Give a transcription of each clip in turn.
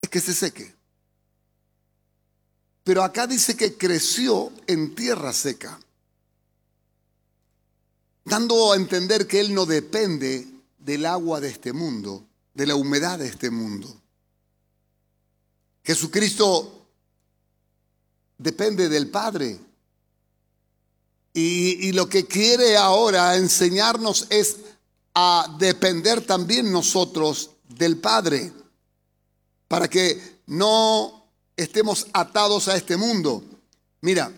que se seque. Pero acá dice que creció en tierra seca, dando a entender que Él no depende del agua de este mundo, de la humedad de este mundo. Jesucristo depende del Padre. Y lo que quiere ahora enseñarnos es a depender también nosotros del Padre, para que no estemos atados a este mundo. Mira,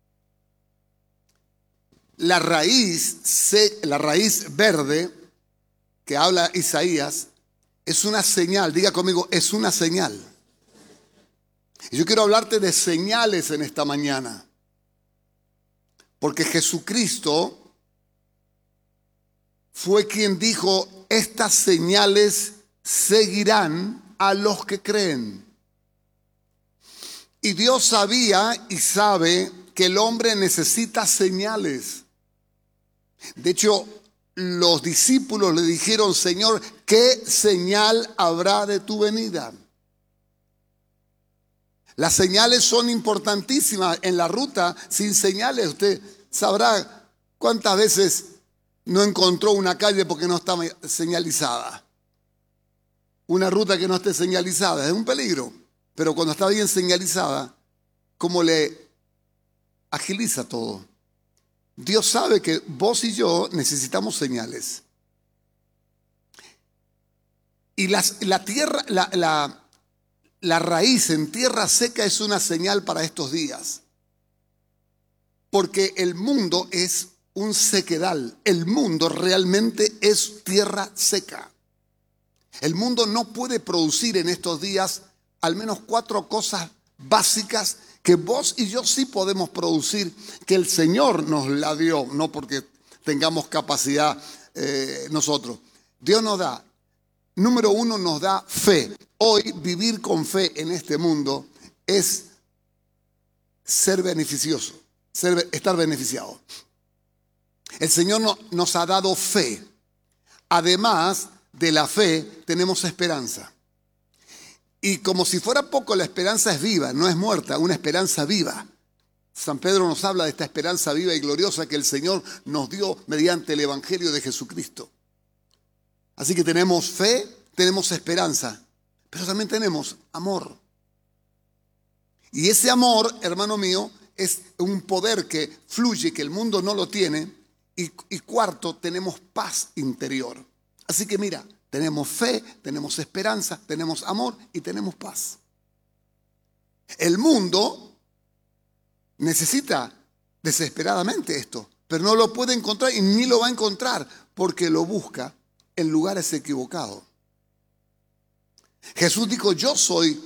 la raíz verde que habla Isaías es una señal. Diga conmigo, es una señal. Y yo quiero hablarte de señales en esta mañana, porque Jesucristo fue quien dijo: estas señales seguirán a los que creen. Y Dios sabía y sabe que el hombre necesita señales. De hecho, los discípulos le dijeron: Señor, ¿qué señal habrá de tu venida? Las señales son importantísimas. En la ruta sin señales, usted sabrá cuántas veces no encontró una calle porque no estaba señalizada. Una ruta que no esté señalizada es un peligro, pero cuando está bien señalizada, ¿cómo le agiliza todo? Dios sabe que vos y yo necesitamos señales. Y la raíz en tierra seca es una señal para estos días. Porque el mundo es un sequedal. El mundo realmente es tierra seca. El mundo no puede producir en estos días al menos 4 cosas básicas que vos y yo sí podemos producir, que el Señor nos la dio, no porque tengamos capacidad nosotros. Dios nos da, número 1, nos da fe. Hoy vivir con fe en este mundo es ser beneficioso, estar beneficiado. El Señor nos ha dado fe. Además de la fe, tenemos esperanza. Y como si fuera poco, la esperanza es viva, no es muerta, una esperanza viva. San Pedro nos habla de esta esperanza viva y gloriosa que el Señor nos dio mediante el Evangelio de Jesucristo. Así que tenemos fe, tenemos esperanza, pero también tenemos amor. Y ese amor, hermano mío, es un poder que fluye, que el mundo no lo tiene. Y cuarto, tenemos paz interior. Así que mira, tenemos fe, tenemos esperanza, tenemos amor y tenemos paz. El mundo necesita desesperadamente esto, pero no lo puede encontrar y ni lo va a encontrar porque lo busca en lugares equivocados. Jesús dijo: yo soy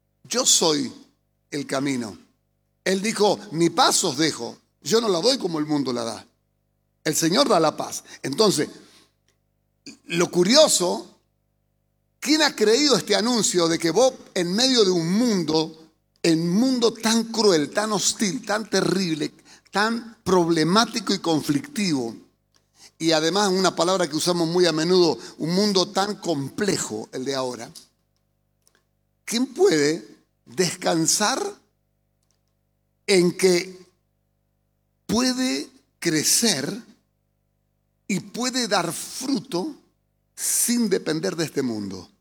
el camino. Él dijo: mi paz os dejo, yo no la doy como el mundo la da. El Señor da la paz. Entonces, lo curioso, ¿quién ha creído este anuncio de que vos en medio de un mundo tan cruel, tan hostil, tan terrible, tan problemático y conflictivo, y además una palabra que usamos muy a menudo, un mundo tan complejo, el de ahora, ¿quién puede descansar en que puede crecer y puede dar fruto sin depender de este mundo?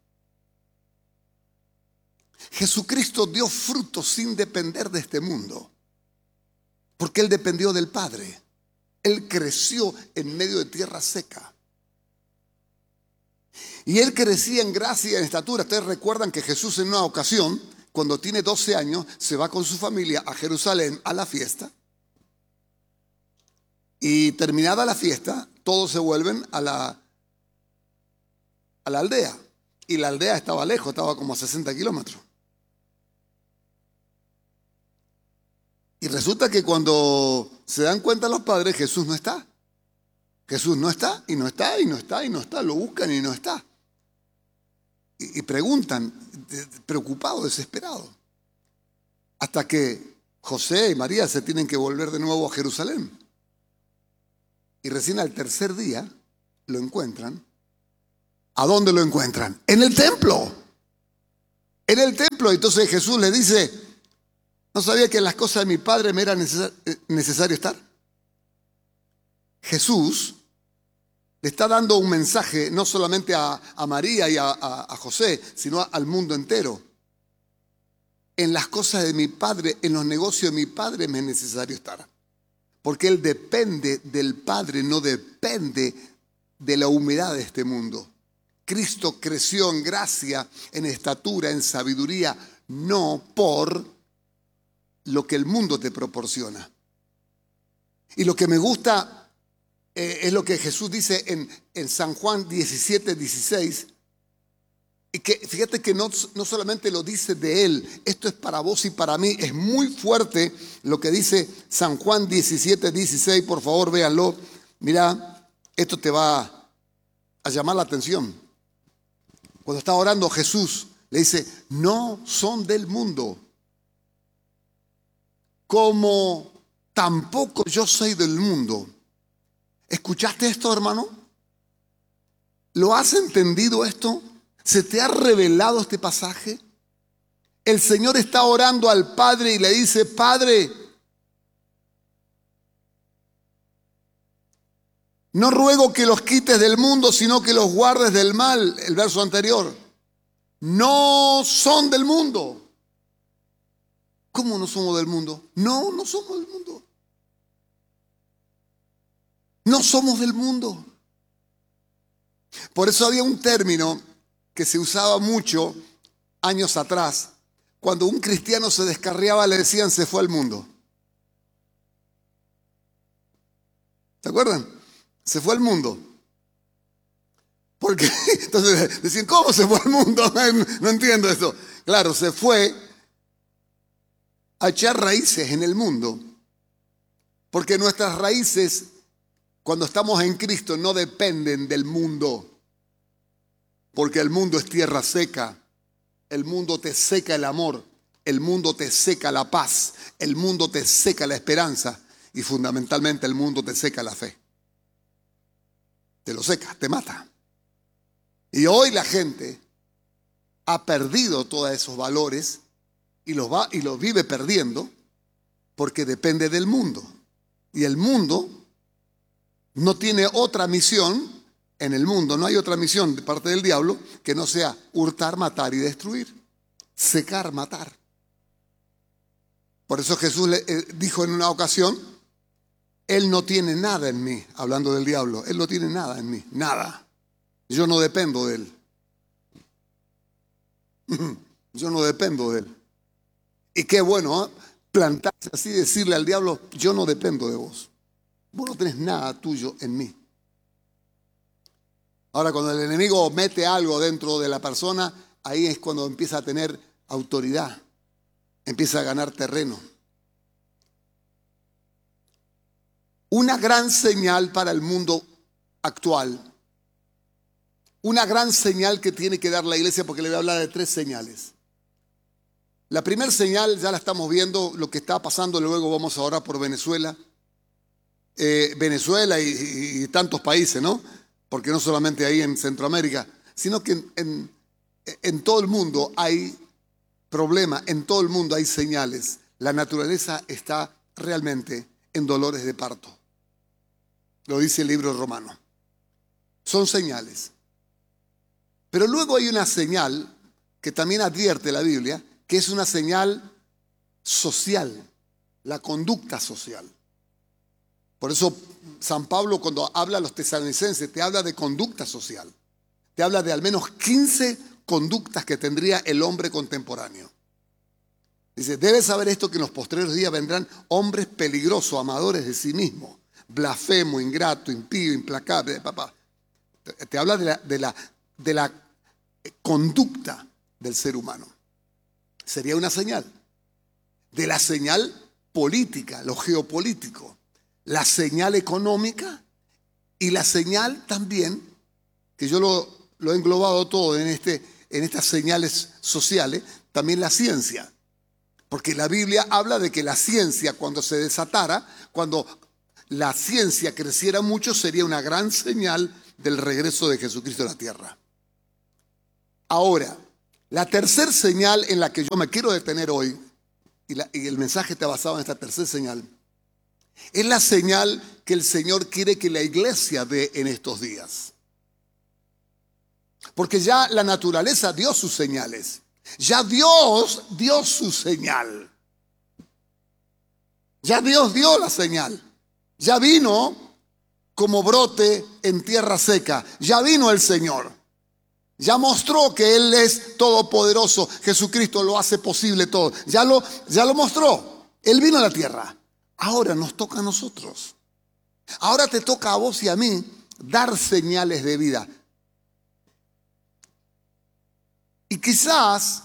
Jesucristo dio fruto sin depender de este mundo, porque Él dependió del Padre. Él creció en medio de tierra seca. Y Él crecía en gracia y en estatura. Ustedes recuerdan que Jesús en una ocasión, cuando tiene 12 años, se va con su familia a Jerusalén a la fiesta. Y terminada la fiesta, todos se vuelven a la aldea. Y la aldea estaba lejos, estaba como a 60 kilómetros. Y resulta que cuando se dan cuenta los padres, Jesús no está. Jesús no está, y no está, y no está, y no está. Lo buscan y no está. Y preguntan, preocupados, desesperados. Hasta que José y María se tienen que volver de nuevo a Jerusalén. Y recién al tercer día lo encuentran. ¿A dónde lo encuentran? En el templo. en el templo. Entonces Jesús le dice, ¿no sabía que en las cosas de mi Padre me era necesario estar? Jesús le está dando un mensaje no solamente a María y a José, sino al mundo entero. En las cosas de mi Padre, en los negocios de mi Padre me es necesario estar. Porque Él depende del Padre, no depende de la humedad de este mundo. Cristo creció en gracia, en estatura, en sabiduría, no por lo que el mundo te proporciona. Y lo que me gusta es lo que Jesús dice en San Juan 17, 16. Y que fíjate que no solamente lo dice de Él, esto es para vos y para mí. Es muy fuerte lo que dice San Juan 17, 16. Por favor, véanlo. Mira, esto te va a llamar la atención. Cuando está orando Jesús, le dice, no son del mundo, como tampoco yo soy del mundo. ¿Escuchaste esto, hermano? ¿Lo has entendido esto? ¿Se te ha revelado este pasaje? El Señor está orando al Padre y le dice, Padre, no ruego que los quites del mundo, sino que los guardes del mal. El verso anterior. No son del mundo. ¿Cómo no somos del mundo? No, no somos del mundo. No somos del mundo. Por eso había un término que se usaba mucho años atrás. Cuando un cristiano se descarriaba, le decían, se fue al mundo. ¿Se acuerdan? Se fue al mundo. Porque entonces decían, ¿cómo se fue al mundo? No entiendo esto. Claro, se fue a echar raíces en el mundo. Porque nuestras raíces, cuando estamos en Cristo, no dependen del mundo. Porque el mundo es tierra seca. El mundo te seca el amor. El mundo te seca la paz. El mundo te seca la esperanza. Y fundamentalmente el mundo te seca la fe. Te lo seca, te mata. Y hoy la gente ha perdido todos esos valores y los vive perdiendo porque depende del mundo. Y el mundo no tiene otra misión. En el mundo no hay otra misión de parte del diablo que no sea hurtar, matar y destruir. Secar, matar. Por eso Jesús le dijo en una ocasión, Él no tiene nada en mí, hablando del diablo. Él no tiene nada en mí, nada. Yo no dependo de Él. Yo no dependo de Él. Y qué bueno, ¿eh? Plantarse así y decirle al diablo, yo no dependo de vos. Vos no tenés nada tuyo en mí. Ahora, cuando el enemigo mete algo dentro de la persona, ahí es cuando empieza a tener autoridad, empieza a ganar terreno. Una gran señal para el mundo actual, una gran señal que tiene que dar la iglesia, porque le voy a hablar de 3 señales. La primera señal ya la estamos viendo, lo que está pasando, luego vamos a orar por Venezuela. Venezuela y tantos países, ¿no? Porque no solamente ahí en Centroamérica, sino que en todo el mundo hay problemas, en todo el mundo hay señales. La naturaleza está realmente en dolores de parto. Lo dice el libro romano. Son señales. Pero luego hay una señal que también advierte la Biblia, que es una señal social, la conducta social. Por eso San Pablo, cuando habla a los tesalonicenses, te habla de conducta social. Te habla de al menos 15 conductas que tendría el hombre contemporáneo. Dice, debes saber esto, que en los postreros días vendrán hombres peligrosos, amadores de sí mismos, blasfemo, ingrato, impío, implacable. Te habla de la conducta del ser humano. Sería una señal. De la señal política, lo geopolítico. La señal económica y la señal también, que yo lo he englobado todo en estas señales sociales, también la ciencia. Porque la Biblia habla de que la ciencia, cuando se desatara, cuando la ciencia creciera mucho, sería una gran señal del regreso de Jesucristo a la tierra. Ahora, La tercera señal en la que yo me quiero detener hoy, y el mensaje está basado en esta tercera señal, es la señal que el Señor quiere que la iglesia dé en estos días. Porque ya la naturaleza dio sus señales. Ya Dios dio su señal. Ya Dios dio la señal. Ya vino como brote en tierra seca. Ya vino el Señor. Ya mostró que Él es todopoderoso. Jesucristo lo hace posible todo. Ya lo mostró. Él vino a la tierra. Ahora nos toca a nosotros. Ahora te toca a vos y a mí dar señales de vida. Y quizás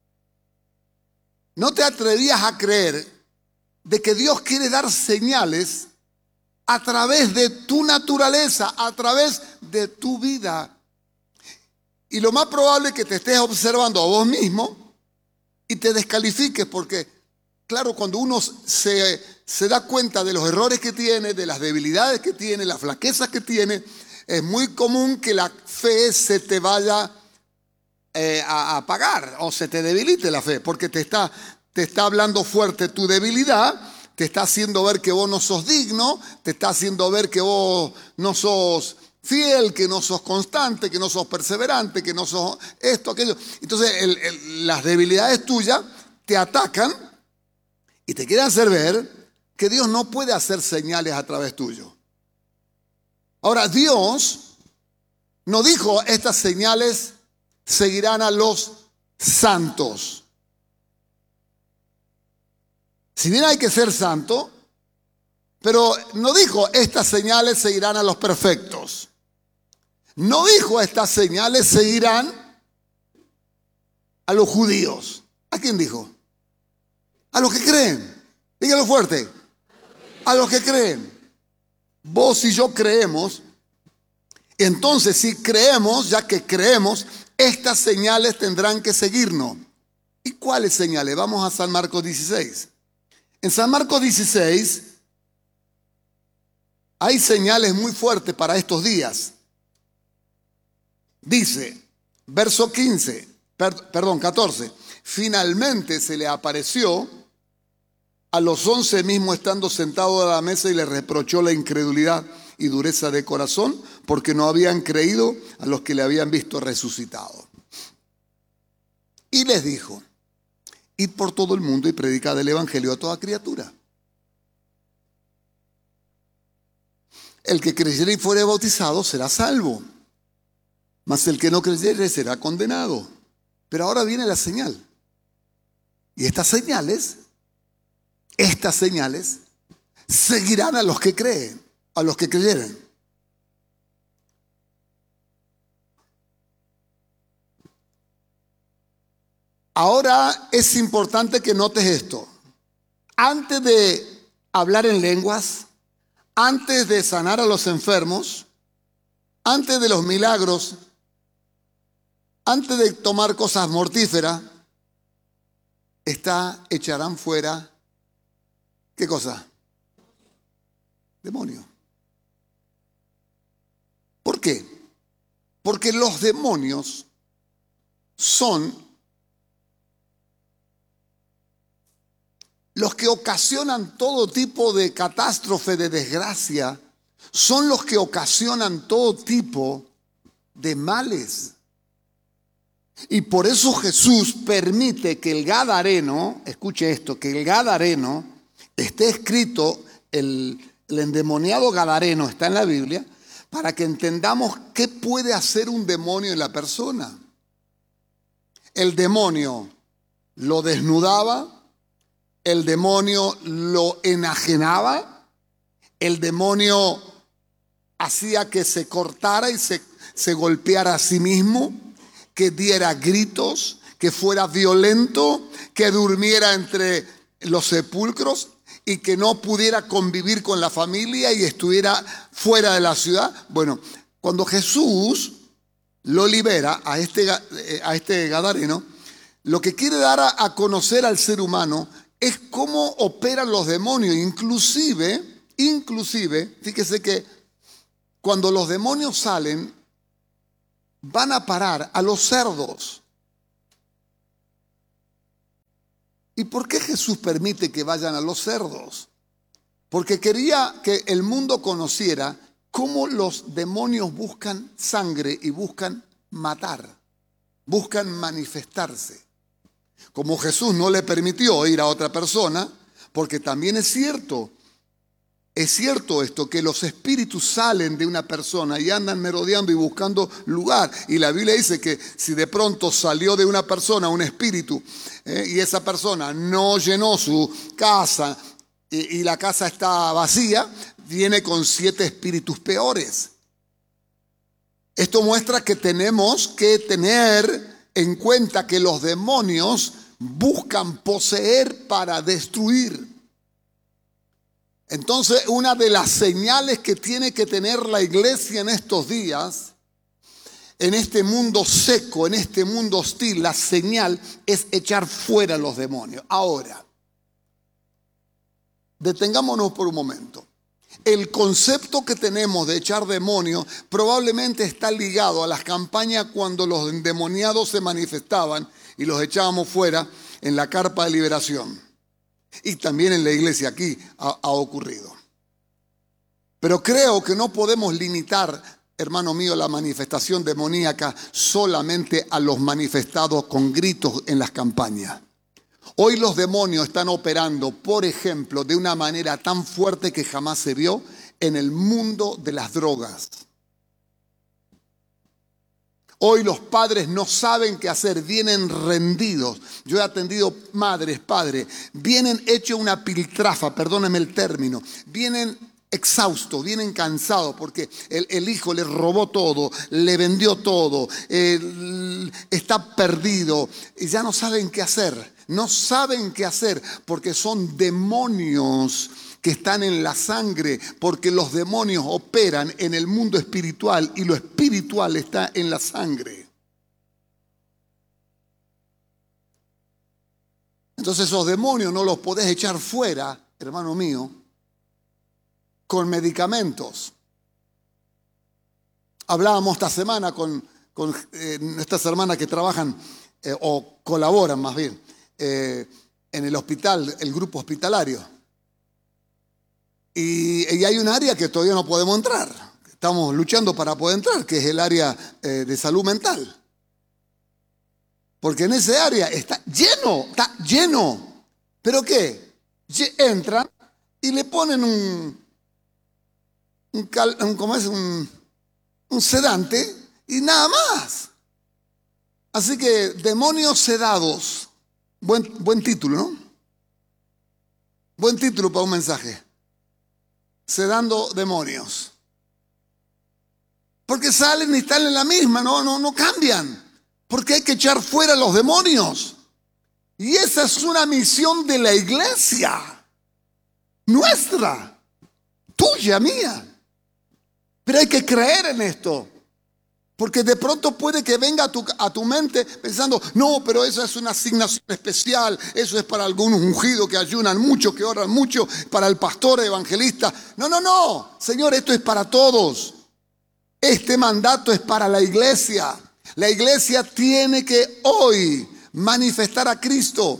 no te atrevías a creer de que Dios quiere dar señales a través de tu naturaleza, a través de tu vida. Y lo más probable es que te estés observando a vos mismo y te descalifiques porque, claro, cuando uno se da cuenta de los errores que tiene, de las debilidades que tiene, las flaquezas que tiene, es muy común que la fe se te vaya a apagar o se te debilite la fe, porque te está hablando fuerte tu debilidad, te está haciendo ver que vos no sos digno, te está haciendo ver que vos no sos fiel, que no sos constante, que no sos perseverante, que no sos esto, aquello. Entonces las debilidades tuyas te atacan y te quieren hacer ver que Dios no puede hacer señales a través tuyo. Ahora, Dios no dijo estas señales seguirán a los santos. Si bien hay que ser santo, pero no dijo estas señales seguirán a los perfectos. No dijo estas señales seguirán a los judíos. ¿A quién dijo? A los que creen. Dígalo fuerte. A los que creen. Vos y yo creemos. Entonces, si creemos, ya que creemos, estas señales tendrán que seguirnos. ¿Y cuáles señales? Vamos a San Marcos 16. En San Marcos 16 hay señales muy fuertes para estos días. Dice, verso 14. Finalmente se le apareció a los 11 mismos estando sentados a la mesa y le reprochó la incredulidad y dureza de corazón porque no habían creído a los que le habían visto resucitado. Y les dijo, id por todo el mundo y predicad el evangelio a toda criatura. El que creyere y fuere bautizado será salvo, mas el que no creyere será condenado. Pero ahora viene la señal. Y estas señales seguirán a los que creen, a los que creyeren. Ahora es importante que notes esto. Antes de hablar en lenguas, antes de sanar a los enfermos, antes de los milagros, antes de tomar cosas mortíferas, echarán fuera, ¿qué cosa? Demonio. ¿Por qué? Porque los demonios son los que ocasionan todo tipo de catástrofe, de desgracia, son los que ocasionan todo tipo de males. Y por eso Jesús permite que el gadareno, escuche esto, que el gadareno, esté escrito, el endemoniado gadareno está en la Biblia, para que entendamos qué puede hacer un demonio en la persona. El demonio lo desnudaba, el demonio lo enajenaba, el demonio hacía que se cortara y se golpeara a sí mismo, que diera gritos, que fuera violento, que durmiera entre los sepulcros y que no pudiera convivir con la familia y estuviera fuera de la ciudad. Bueno, cuando Jesús lo libera a este gadareno, lo que quiere dar a conocer al ser humano es cómo operan los demonios. Inclusive, fíjese que cuando los demonios salen, van a parar a los cerdos. ¿Y por qué Jesús permite que vayan a los cerdos? Porque quería que el mundo conociera cómo los demonios buscan sangre y buscan matar, buscan manifestarse. Como Jesús no le permitió ir a otra persona, porque también es cierto esto, que los espíritus salen de una persona y andan merodeando y buscando lugar. Y la Biblia dice que si de pronto salió de una persona un espíritu y esa persona no llenó su casa y la casa está vacía, viene con 7 espíritus peores. Esto muestra que tenemos que tener en cuenta que los demonios buscan poseer para destruir. Entonces, una de las señales que tiene que tener la iglesia en estos días, en este mundo seco, en este mundo hostil, la señal es echar fuera a los demonios. Ahora, detengámonos por un momento. El concepto que tenemos de echar demonios probablemente está ligado a las campañas cuando los endemoniados se manifestaban y los echábamos fuera en la carpa de liberación. Y también en la iglesia aquí ha ocurrido. Pero creo que no podemos limitar, hermano mío, la manifestación demoníaca solamente a los manifestados con gritos en las campañas. Hoy los demonios están operando, por ejemplo, de una manera tan fuerte que jamás se vio en el mundo de las drogas. Hoy los padres no saben qué hacer, vienen rendidos. Yo he atendido madres, padres, vienen hecho una piltrafa, perdónenme el término, vienen exhaustos, vienen cansados porque el hijo le robó todo, le vendió todo, está perdido y ya no saben qué hacer. No saben qué hacer porque son demonios que están en la sangre, porque los demonios operan en el mundo espiritual y lo espiritual está en la sangre. Entonces esos demonios no los podés echar fuera, hermano mío, con medicamentos. Hablábamos esta semana con nuestras hermanas que trabajan o colaboran más bien en el hospital, el grupo hospitalario. Y hay un área que todavía no podemos entrar. Estamos luchando para poder entrar, que es el área de salud mental. Porque en ese área está lleno. ¿Pero qué? Entran y le ponen un sedante y nada más. Así que demonios sedados. Buen título, ¿no? Buen título para un mensaje. Sedando demonios. Porque salen y están en la misma, no cambian. Porque hay que echar fuera a los demonios. Y esa es una misión de la iglesia. Nuestra. Tuya, mía. Pero hay que creer en esto. Porque de pronto puede que venga a tu mente pensando, no, pero eso es una asignación especial, eso es para algunos ungidos que ayunan mucho, que oran mucho, para el pastor evangelista. No, Señor, esto es para todos. Este mandato es para la iglesia. La iglesia tiene que hoy manifestar a Cristo.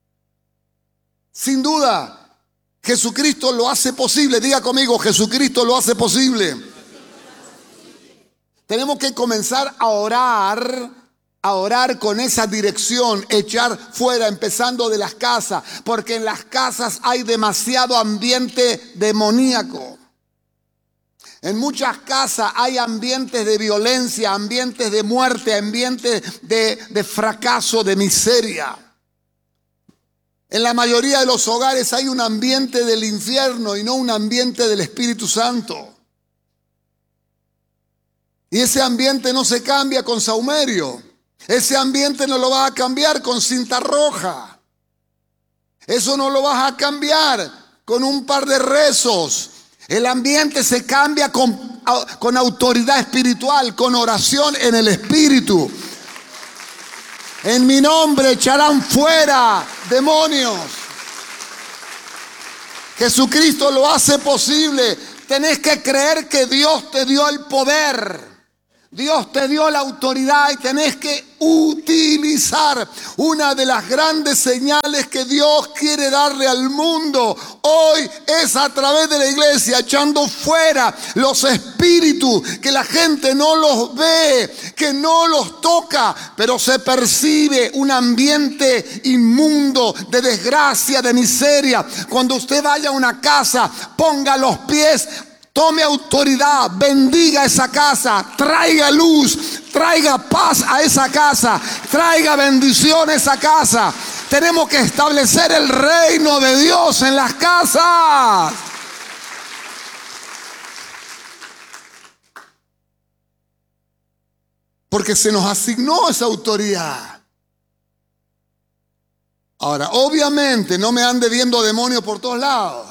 Sin duda, Jesucristo lo hace posible. Diga conmigo, Jesucristo lo hace posible. Tenemos que comenzar a orar con esa dirección, echar fuera, empezando de las casas, porque en las casas hay demasiado ambiente demoníaco. En muchas casas hay ambientes de violencia, ambientes de muerte, ambientes de fracaso, de miseria. En la mayoría de los hogares hay un ambiente del infierno y no un ambiente del Espíritu Santo. Y ese ambiente no se cambia con saumerio. Ese ambiente no lo vas a cambiar con cinta roja. Eso no lo vas a cambiar con un par de rezos. El ambiente se cambia con autoridad espiritual, con oración en el Espíritu. En mi nombre echarán fuera demonios. Jesucristo lo hace posible. Tenés que creer que Dios te dio el poder. Dios te dio la autoridad y tenés que utilizar. Una de las grandes señales que Dios quiere darle al mundo hoy es a través de la iglesia, echando fuera los espíritus que la gente no los ve, que no los toca, pero se percibe un ambiente inmundo de desgracia, de miseria. Cuando usted vaya a una casa, ponga los pies, tome autoridad, bendiga esa casa, traiga luz, traiga paz a esa casa, traiga bendición a esa casa. Tenemos que establecer el reino de Dios en las casas. Porque se nos asignó esa autoridad. Ahora, obviamente, no me ande viendo demonios por todos lados.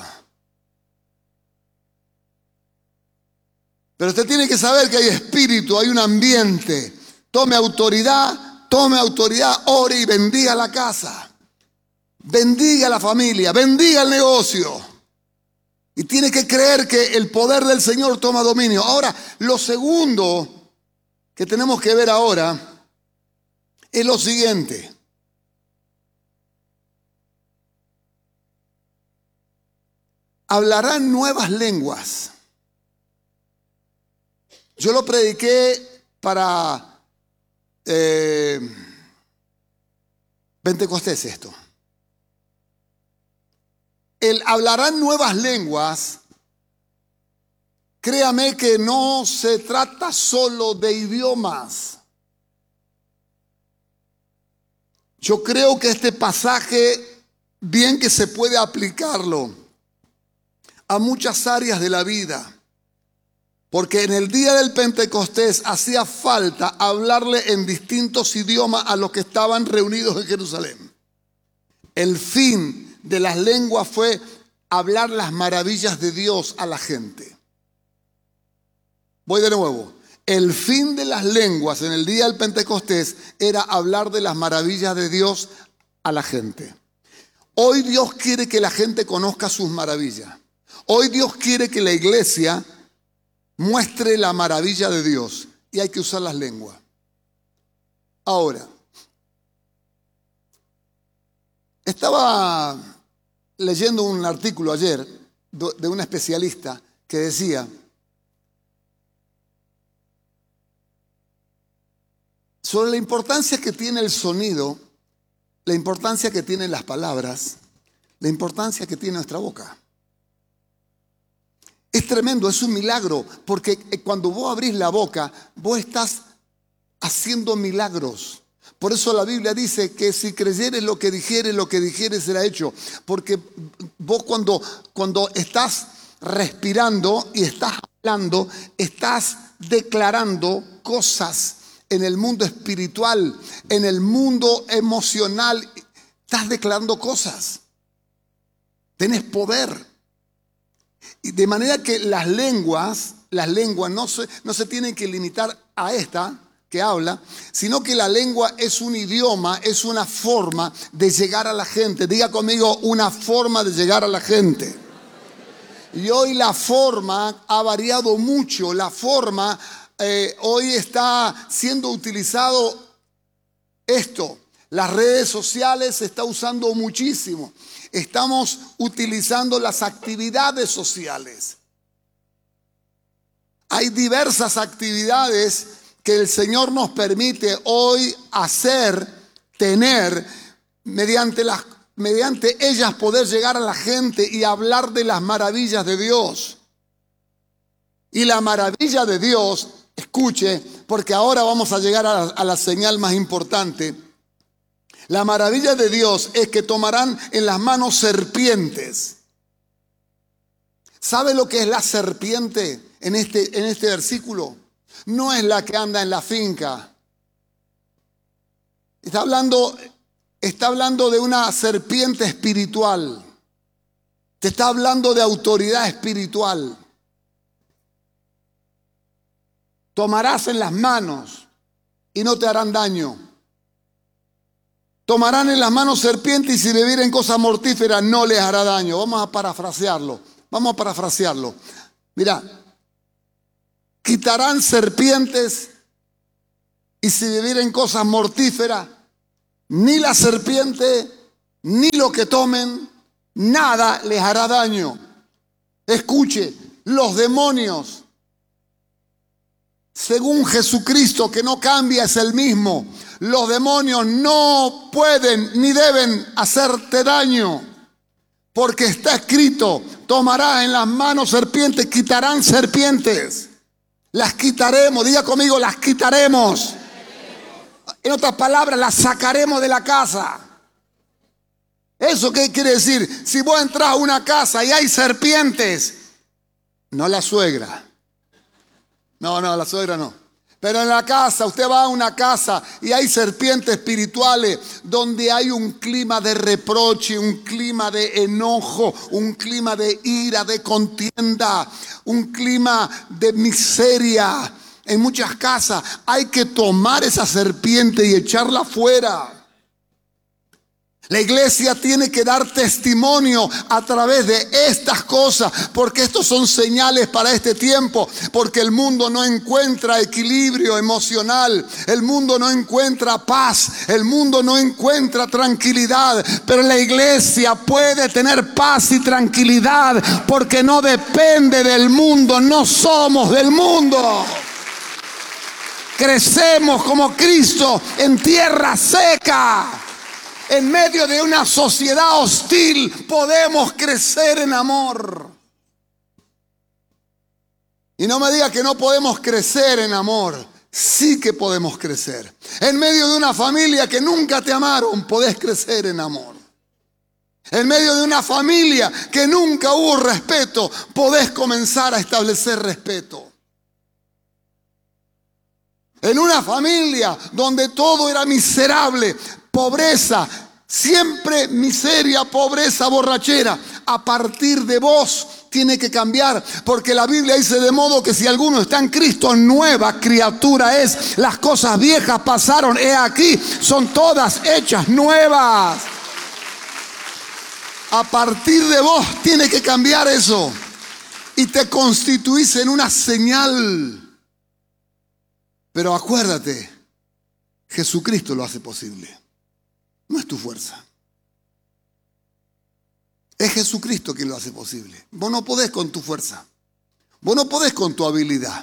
Pero usted tiene que saber que hay espíritu, hay un ambiente. Tome autoridad, ore y bendiga la casa. Bendiga la familia, bendiga el negocio. Y tiene que creer que el poder del Señor toma dominio. Ahora, lo segundo que tenemos que ver ahora es lo siguiente. Hablarán nuevas lenguas. Yo lo prediqué para Pentecostés esto. El hablarán nuevas lenguas, créame que no se trata solo de idiomas. Yo creo que este pasaje, bien que se puede aplicarlo a muchas áreas de la vida. Porque en el día del Pentecostés hacía falta hablarle en distintos idiomas a los que estaban reunidos en Jerusalén. El fin de las lenguas fue hablar las maravillas de Dios a la gente. Voy de nuevo. El fin de las lenguas en el día del Pentecostés era hablar de las maravillas de Dios a la gente. Hoy Dios quiere que la gente conozca sus maravillas. Hoy Dios quiere que la iglesia muestre la maravilla de Dios y hay que usar las lenguas. Ahora, estaba leyendo un artículo ayer de un especialista que decía sobre la importancia que tiene el sonido, la importancia que tienen las palabras, la importancia que tiene nuestra boca. Es tremendo, es un milagro, porque cuando vos abrís la boca, vos estás haciendo milagros. Por eso la Biblia dice que si creyeres lo que dijeres será hecho. Porque vos cuando estás respirando y estás hablando, estás declarando cosas en el mundo espiritual, en el mundo emocional. Estás declarando cosas. Tenés poder. Y de manera que las lenguas no se tienen que limitar a esta que habla, sino que la lengua es un idioma, es una forma de llegar a la gente. Diga conmigo, una forma de llegar a la gente. Y hoy la forma ha variado mucho. La forma hoy está siendo utilizado esto. Las redes sociales se está usando muchísimo. Estamos utilizando las actividades sociales. Hay diversas actividades que el Señor nos permite hoy hacer, tener, mediante ellas poder llegar a la gente y hablar de las maravillas de Dios. Y la maravilla de Dios, escuche, porque ahora vamos a llegar a la señal más importante. La maravilla de Dios es que tomarán en las manos serpientes. ¿Sabe lo que es la serpiente en este versículo? No es la que anda en la finca. Está hablando de una serpiente espiritual. Te está hablando de autoridad espiritual. Tomarás en las manos y no te harán daño. Tomarán en las manos serpientes y si bebieren cosas mortíferas no les hará daño. Vamos a parafrasearlo. Mira, quitarán serpientes Y si vivieren cosas mortíferas, ni la serpiente, ni lo que tomen, nada les hará daño. Escuche, los demonios, según Jesucristo, que no cambia, es el mismo. Los demonios no pueden ni deben hacerte daño, porque está escrito: tomarás en las manos serpientes, quitarán serpientes. Las quitaremos, diga conmigo, las quitaremos. En otras palabras, las sacaremos de la casa. ¿Eso qué quiere decir? Si vos entras a una casa y hay serpientes, no la suegra. No, la suegra no. Pero en la casa, usted va a una casa y hay serpientes espirituales donde hay un clima de reproche, un clima de enojo, un clima de ira, de contienda, un clima de miseria. En muchas casas hay que tomar esa serpiente y echarla fuera. La iglesia tiene que dar testimonio a través de estas cosas, porque estos son señales para este tiempo, porque el mundo no encuentra equilibrio emocional, el mundo no encuentra paz, el mundo no encuentra tranquilidad, pero la iglesia puede tener paz y tranquilidad porque no depende del mundo, no somos del mundo. Crecemos como Cristo en tierra seca. En medio de una sociedad hostil podemos crecer en amor. Y no me diga que no podemos crecer en amor. Sí que podemos crecer. En medio de una familia que nunca te amaron, podés crecer en amor. En medio de una familia que nunca hubo respeto, podés comenzar a establecer respeto. En una familia donde todo era miserable, pobreza, siempre miseria, pobreza, borrachera, a partir de vos tiene que cambiar, porque la Biblia dice: de modo que si alguno está en Cristo, nueva criatura es. Las cosas viejas pasaron, he aquí, son todas hechas nuevas. A partir de vos tiene que cambiar eso y te constituís en una señal. Pero acuérdate, Jesucristo lo hace posible. No es tu fuerza. Es Jesucristo quien lo hace posible. Vos no podés con tu fuerza. Vos no podés con tu habilidad.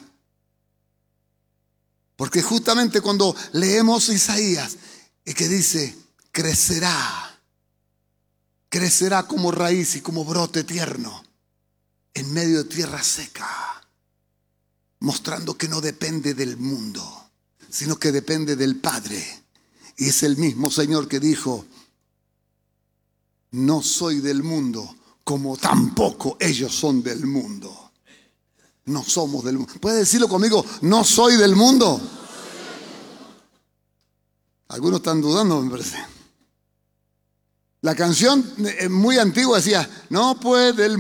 Porque justamente cuando leemos Isaías, es que dice: crecerá. Crecerá como raíz y como brote tierno en medio de tierra seca. Mostrando que no depende del mundo, sino que depende del Padre. Y es el mismo Señor que dijo: no soy del mundo, como tampoco ellos son del mundo. No somos del mundo. ¿Puede decirlo conmigo? No soy del mundo. Algunos están dudando, me parece. La canción muy antigua decía: no puede el